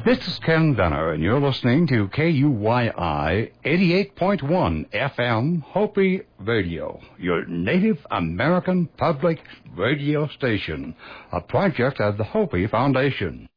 This is Ken Benner, and you're listening to KUYI 88.1 FM Hopi Radio, your Native American public radio station, a project of the Hopi Foundation.